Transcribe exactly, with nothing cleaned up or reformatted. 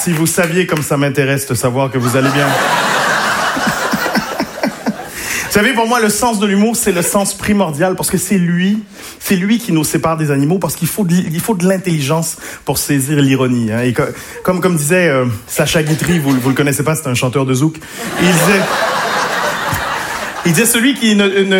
si vous saviez comme ça m'intéresse de savoir que vous allez bien. Vous savez, pour moi, le sens de l'humour, c'est le sens primordial parce que c'est lui, c'est lui qui nous sépare des animaux parce qu'il faut de, il faut de l'intelligence pour saisir l'ironie. Hein. Et comme, comme, comme disait euh, Sacha Guitry, vous, vous le connaissez pas, c'est un chanteur de zouk, il disait, il disait celui qui ne, ne